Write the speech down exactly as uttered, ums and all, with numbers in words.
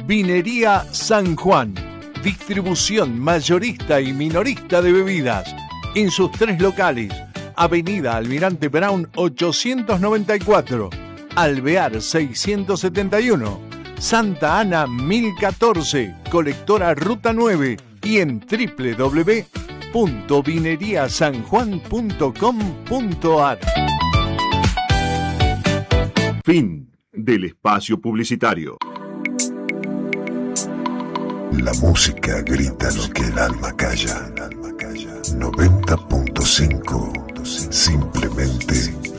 Vinería San Juan. Distribución mayorista y minorista de bebidas. En sus tres locales. Avenida Almirante Brown ochocientos noventa y cuatro. Alvear seiscientos setenta y uno. Santa Ana mil catorce. Colectora Ruta nueve. Y en doble u doble u doble u punto vinería san juan punto com punto a r. Fin del espacio publicitario. La música grita lo que el alma calla. noventa punto cinco. Simplemente